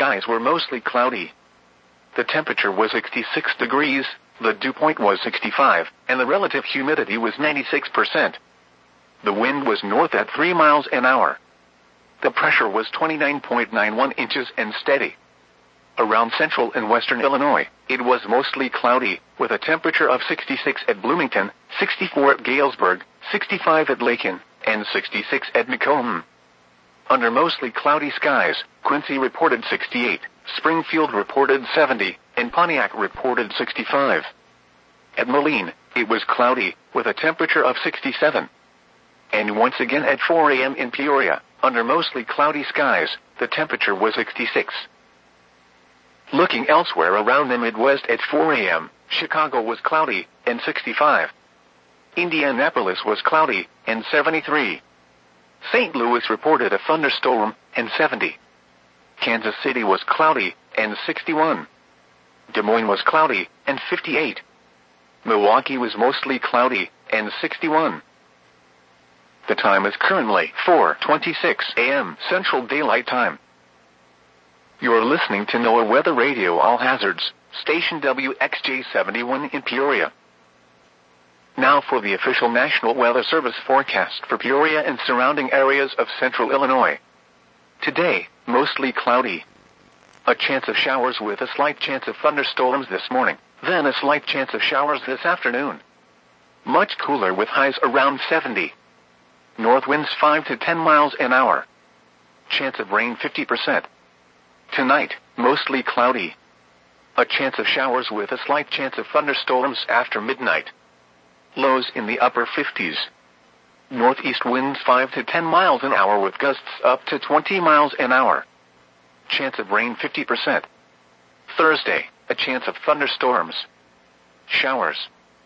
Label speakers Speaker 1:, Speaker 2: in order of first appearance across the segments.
Speaker 1: skies were mostly cloudy. The temperature was 66 degrees, the dew point was 65, and the relative humidity was 96%. The wind was north at 3 miles an hour. The pressure was 29.91 inches and steady. Around central and western Illinois, it was mostly cloudy, with a temperature of 66 at Bloomington, 64 at Galesburg, 65 at Lakin, and 66 at Macomb. Under mostly cloudy skies, Quincy reported 68, Springfield reported 70, and Pontiac reported 65. At Moline, it was cloudy, with a temperature of 67. And once again at 4 a.m. in Peoria, under mostly cloudy skies, the temperature was 66. Looking elsewhere around the Midwest at 4 a.m., Chicago was cloudy, and 65. Indianapolis was cloudy, and 73. St. Louis reported a thunderstorm, and 70. Kansas City was cloudy, and 61. Des Moines was cloudy, and 58. Milwaukee was mostly cloudy, and 61. The time is currently 4:26 a.m. Central Daylight Time. You're listening to NOAA Weather Radio All Hazards, station WXJ71 in Peoria. Now for the official National Weather Service forecast for Peoria and surrounding areas of central Illinois. Today, mostly cloudy. A chance of showers with a slight chance of thunderstorms this morning, then a slight chance of showers this afternoon. Much cooler with highs around 70. North winds 5 to 10 miles an hour. Chance of rain 50%. Tonight, mostly cloudy. A chance of showers with a slight chance of thunderstorms after midnight. Lows in the upper 50s. Northeast winds 5 to 10 miles an hour with gusts up to 20 miles an hour. Chance of rain 50%. Thursday, a chance of thunderstorms. Showers.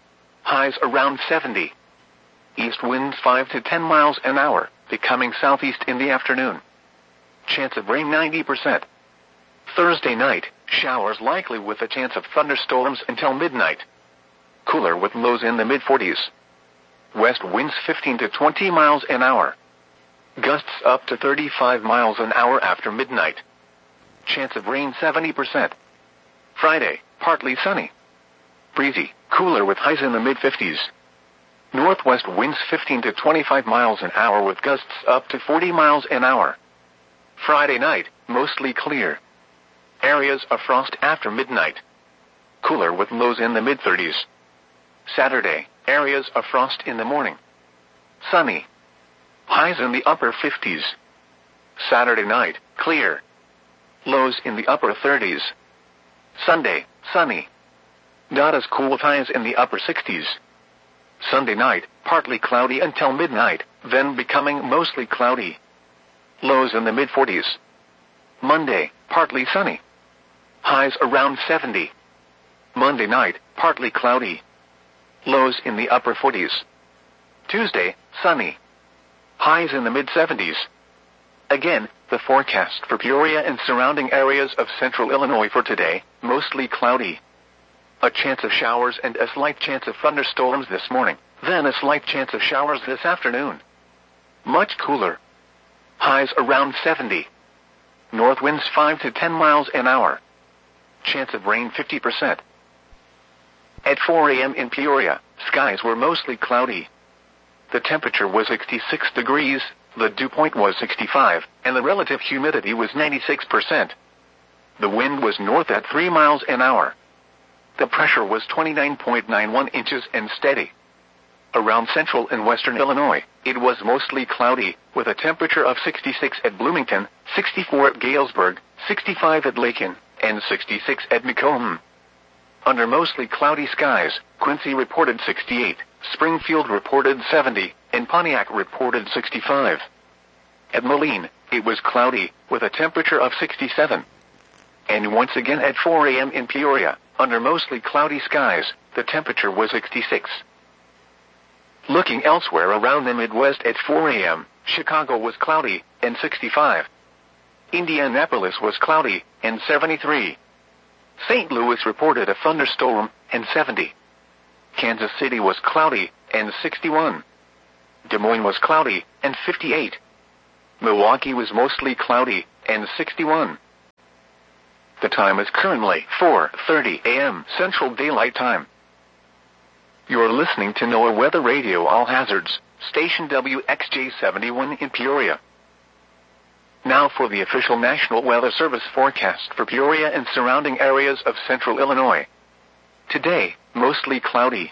Speaker 1: Highs around 70. East winds 5 to 10 miles an hour, becoming southeast in the afternoon. Chance of rain 90%. Thursday night, showers likely with a chance of thunderstorms until midnight. Cooler with lows in the mid-40s. West winds 15 to 20 miles an hour. Gusts up to 35 miles an hour after midnight. Chance of rain 70%. Friday, partly sunny. Breezy, cooler with highs in the mid-50s. Northwest winds 15 to 25 miles an hour with gusts up to 40 miles an hour. Friday night, mostly clear. Areas of frost after midnight. Cooler with lows in the mid-30s. Saturday, areas of frost in the morning. Sunny. Highs in the upper 50s. Saturday night, clear. Lows in the upper 30s. Sunday, sunny. Not as cool with highs in the upper 60s. Sunday night, partly cloudy until midnight, then becoming mostly cloudy. Lows in the mid-40s. Monday, partly sunny. Highs around 70. Monday night, partly cloudy. Lows in the upper 40s. Tuesday, sunny. Highs in the mid-70s. Again, the forecast for Peoria and surrounding areas of central Illinois for today, mostly cloudy. A chance of showers and a slight chance of thunderstorms this morning, then a slight chance of showers this afternoon. Much cooler. Highs around 70. North winds 5 to 10 miles an hour. Chance of rain 50%. At 4 a.m. in Peoria, skies were mostly cloudy. The temperature was 66 degrees, the dew point was 65, and the relative humidity was 96%. The wind was north at 3 miles an hour. The pressure was 29.91 inches and steady. Around central and western Illinois, it was mostly cloudy, with a temperature of 66 at Bloomington, 64 at Galesburg, 65 at Lakin, and 66 at Macomb. Under mostly cloudy skies, Quincy reported 68, Springfield reported 70, and Pontiac reported 65. At Moline, it was cloudy, with a temperature of 67. And once again at 4 a.m. in Peoria, under mostly cloudy skies, the temperature was 66. Looking elsewhere around the Midwest at 4 a.m., Chicago was cloudy, and 65. Indianapolis was cloudy, and 73. St. Louis reported a thunderstorm, and 70. Kansas City was cloudy, and 61. Des Moines was cloudy, and 58. Milwaukee was mostly cloudy, and 61. The time is currently 4:30 a.m. Central Daylight Time. You're listening to NOAA Weather Radio All Hazards, station WXJ71 in Peoria. Now for the official National Weather Service forecast for Peoria and surrounding areas of central Illinois. Today, mostly cloudy.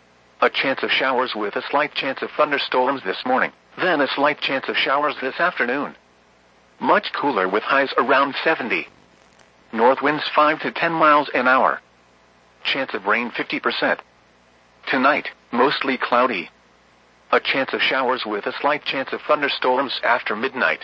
Speaker 1: A chance of showers with a slight chance of thunderstorms this morning, then a slight chance of showers this afternoon. Much cooler with highs around 70. North winds 5 to 10 miles an hour. Chance of rain 50%. Tonight, mostly cloudy. A chance of showers with a slight chance of thunderstorms after midnight.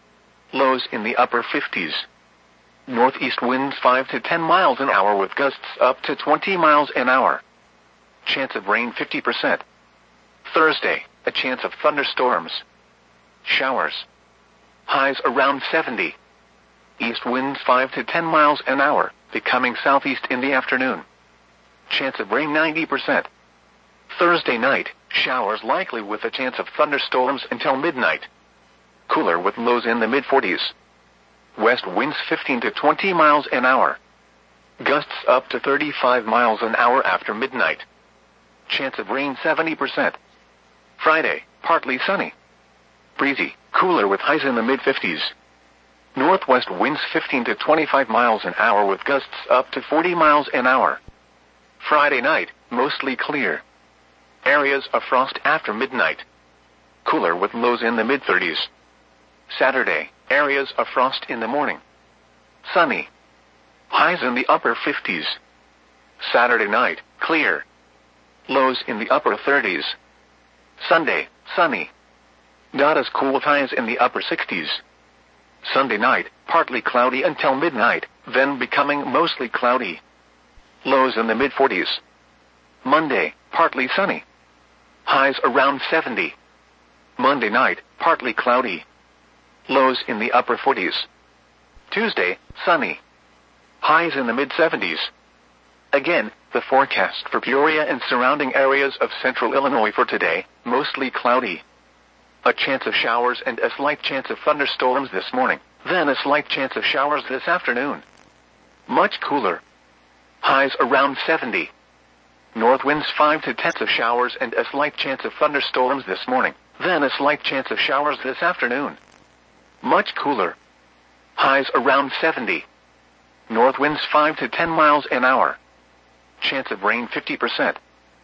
Speaker 1: Lows in the upper 50s. Northeast winds 5 to 10 miles an hour with gusts up to 20 miles an hour. Chance of rain 50%. Thursday, a chance of thunderstorms. Showers. Highs around 70. East winds 5 to 10 miles an hour, becoming southeast in the afternoon. Chance of rain 90%. Thursday night, showers likely with a chance of thunderstorms until midnight. Cooler with lows in the mid-40s. West winds 15 to 20 miles an hour. Gusts up to 35 miles an hour after midnight. Chance of rain 70%. Friday, partly sunny. Breezy, cooler with highs in the mid-50s. Northwest winds 15 to 25 miles an hour with gusts up to 40 miles an hour. Friday night, mostly clear. Areas of frost after midnight. Cooler with lows in the mid-30s. Saturday, areas of frost in the morning. Sunny. Highs in the upper 50s. Saturday night, clear. Lows in the upper 30s. Sunday, sunny. Not as cool with highs in the upper 60s. Sunday night, partly cloudy until midnight, then becoming mostly cloudy. Lows in the mid-40s. Monday, partly sunny. Highs around 70. Monday night, partly cloudy. Lows in the upper 40s. Tuesday, sunny. Highs in the mid-70s. Again, the forecast for Peoria and surrounding areas of central Illinois for today, mostly cloudy. A chance of showers and a slight chance of thunderstorms this morning, then a slight chance of showers this afternoon. Much cooler. Highs around 70. North winds 5 to 10 of showers and a slight chance of thunderstorms this morning, then a slight chance of showers this afternoon. Much cooler. Highs around 70. North winds 5 to 10 miles an hour. Chance of rain 50%.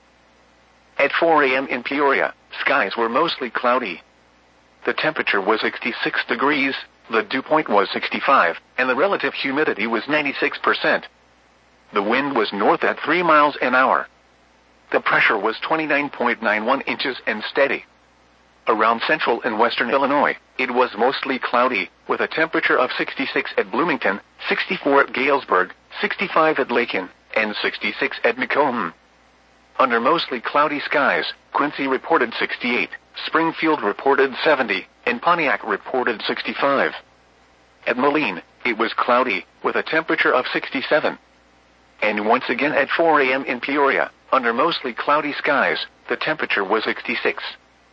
Speaker 1: At 4 a.m. in Peoria, skies were mostly cloudy. The temperature was 66 degrees, the dew point was 65, and the relative humidity was 96%. The wind was north at 3 miles an hour. The pressure was 29.91 inches and steady. Around central and western Illinois, it was mostly cloudy, with a temperature of 66 at Bloomington, 64 at Galesburg, 65 at Lakin, and 66 at Macomb. Under mostly cloudy skies, Quincy reported 68, Springfield reported 70, and Pontiac reported 65. At Moline, it was cloudy, with a temperature of 67. And once again at 4 a.m. in Peoria, under mostly cloudy skies, the temperature was 66.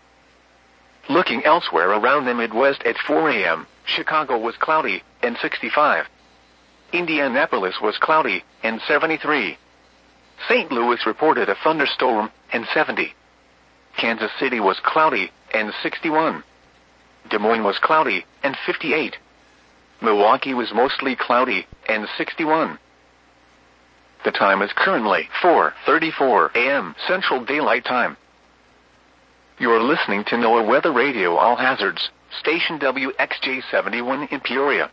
Speaker 1: Looking elsewhere around the Midwest at 4 a.m., Chicago was cloudy, and 65. Indianapolis was cloudy, and 73. St. Louis reported a thunderstorm, and 70. Kansas City was cloudy, and 61. Des Moines was cloudy, and 58. Milwaukee was mostly cloudy, and 61. The time is currently 4:34 a.m. Central Daylight Time. You're listening to NOAA Weather Radio All Hazards, station WXJ71 in Peoria.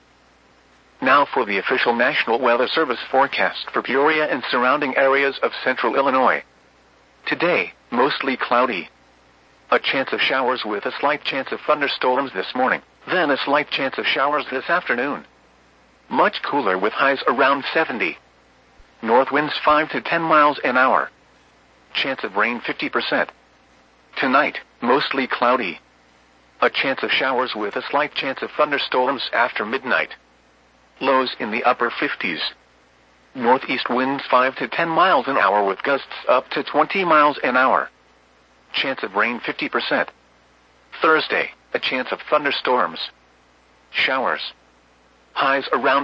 Speaker 1: Now for the official National Weather Service forecast for Peoria and surrounding areas of central Illinois. Today, mostly cloudy. A chance of showers with a slight chance of thunderstorms this morning, then a slight chance of showers this afternoon. Much cooler with highs around 70. North winds 5 to 10 miles an hour. Chance of rain 50%. Tonight, mostly cloudy. A chance of showers with a slight chance of thunderstorms after midnight. Lows in the upper 50s. Northeast winds 5 to 10 miles an hour with gusts up to 20 miles an hour. Chance of rain 50%. Thursday, a chance of thunderstorms. Showers. Highs around